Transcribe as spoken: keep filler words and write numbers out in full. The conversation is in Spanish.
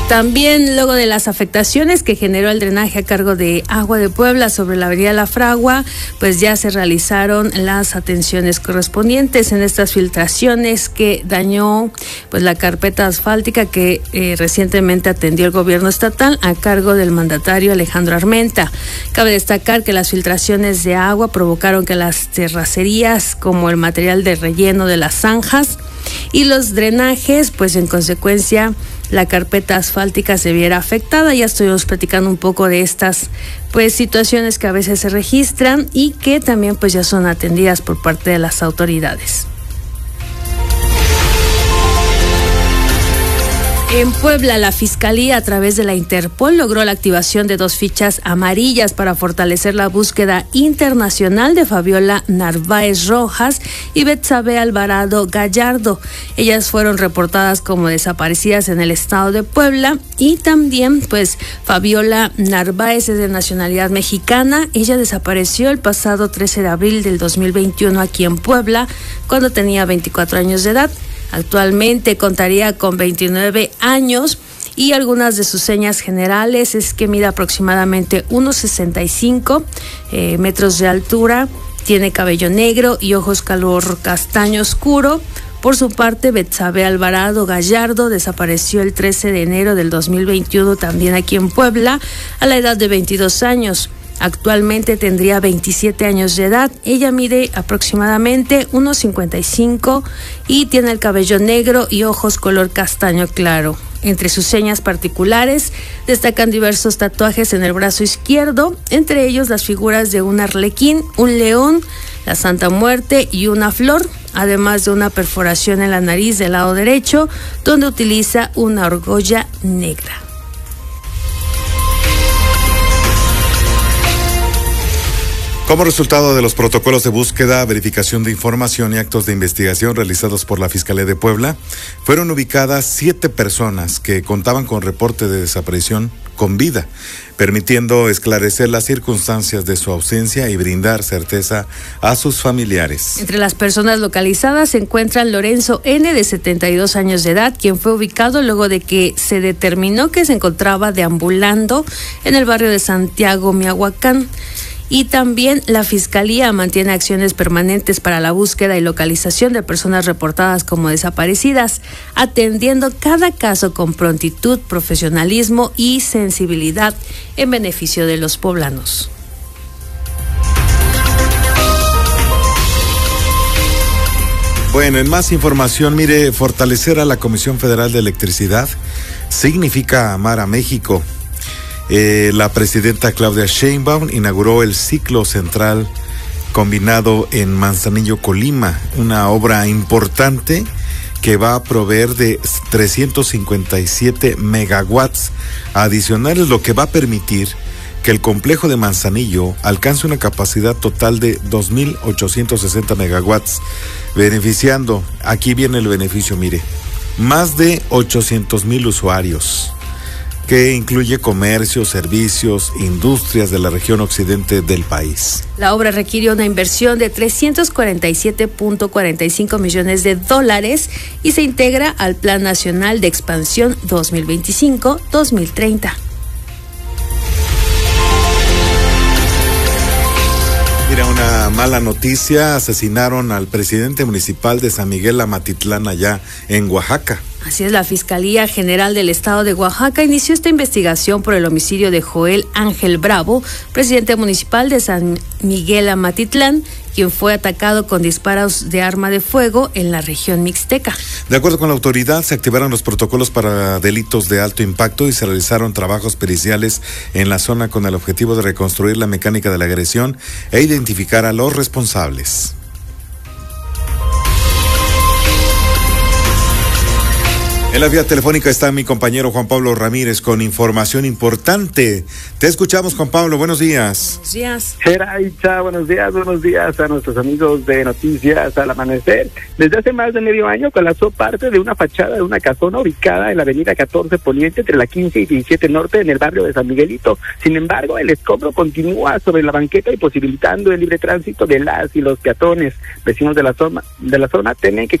También luego de las afectaciones que generó el drenaje a cargo de Agua de Puebla sobre la avenida La Fragua, pues ya se realizaron las atenciones correspondientes en estas filtraciones que dañó pues la carpeta asfáltica que eh, recientemente atendió el gobierno estatal a cargo del mandatario Alejandro Armenta. Cabe destacar que las filtraciones de agua provocaron que las terracerías, como el material de relleno de las zanjas y los drenajes, pues en consecuencia la carpeta asfáltica se viera afectada. Ya estuvimos platicando un poco de estas pues situaciones que a veces se registran y que también pues ya son atendidas por parte de las autoridades. En Puebla, la Fiscalía, a través de la Interpol, logró la activación de dos fichas amarillas para fortalecer la búsqueda internacional de Fabiola Narváez Rojas y Betsabe Alvarado Gallardo. Ellas fueron reportadas como desaparecidas en el estado de Puebla y también, pues, Fabiola Narváez es de nacionalidad mexicana. Ella desapareció el pasado trece de abril del dos mil veintiuno aquí en Puebla, cuando tenía veinticuatro años de edad. Actualmente contaría con veintinueve años y algunas de sus señas generales es que mide aproximadamente uno sesenta y cinco eh, metros de altura, tiene cabello negro y ojos color castaño oscuro. Por su parte, Betsabe Alvarado Gallardo desapareció el trece de enero del dos mil veintiuno también aquí en Puebla a la edad de veintidós años. Actualmente tendría veintisiete años de edad. Ella mide aproximadamente uno cincuenta y cinco y tiene el cabello negro y ojos color castaño claro. Entre sus señas particulares destacan diversos tatuajes en el brazo izquierdo, entre ellos las figuras de un arlequín, un león, la Santa Muerte y una flor, además de una perforación en la nariz del lado derecho, donde utiliza una argolla negra. Como resultado de los protocolos de búsqueda, verificación de información y actos de investigación realizados por la Fiscalía de Puebla, fueron ubicadas siete personas que contaban con reporte de desaparición con vida, permitiendo esclarecer las circunstancias de su ausencia y brindar certeza a sus familiares. Entre las personas localizadas se encuentran Lorenzo N., de setenta y dos años de edad, quien fue ubicado luego de que se determinó que se encontraba deambulando en el barrio de Santiago, Miahuacán. Y también la Fiscalía mantiene acciones permanentes para la búsqueda y localización de personas reportadas como desaparecidas, atendiendo cada caso con prontitud, profesionalismo y sensibilidad en beneficio de los poblanos. Bueno, en más información, mire, fortalecer a la Comisión Federal de Electricidad significa amar a México. Eh, la presidenta Claudia Sheinbaum inauguró el ciclo central combinado en Manzanillo, Colima, una obra importante que va a proveer de trescientos cincuenta y siete megawatts adicionales, lo que va a permitir que el complejo de Manzanillo alcance una capacidad total de dos mil ochocientos sesenta megawatts, beneficiando, aquí viene el beneficio, mire, más de ochocientos mil usuarios, que incluye comercios, servicios, industrias de la región occidente del país. La obra requiere una inversión de trescientos cuarenta y siete punto cuarenta y cinco millones de dólares y se integra al Plan Nacional de Expansión dos mil veinticinco a dos mil treinta. Mira, una mala noticia: asesinaron al presidente municipal de San Miguel Amatitlán, allá en Oaxaca. Así es, la Fiscalía General del Estado de Oaxaca inició esta investigación por el homicidio de Joel Ángel Bravo, presidente municipal de San Miguel Amatitlán, quien fue atacado con disparos de arma de fuego en la región mixteca. De acuerdo con la autoridad, se activaron los protocolos para delitos de alto impacto y se realizaron trabajos periciales en la zona con el objetivo de reconstruir la mecánica de la agresión e identificar a los responsables. En la vía telefónica está mi compañero Juan Pablo Ramírez con información importante. Te escuchamos, Juan Pablo, buenos días. Buenos días. Geraicha, buenos días, buenos días a nuestros amigos de Noticias al Amanecer. Desde hace más de medio año colapsó parte de una fachada de una casona ubicada en la avenida catorce Poniente entre la quince y diecisiete Norte en el barrio de San Miguelito. Sin embargo, el escombro continúa sobre la banqueta y posibilitando el libre tránsito de las y los peatones. Vecinos de la zona, de la zona temen que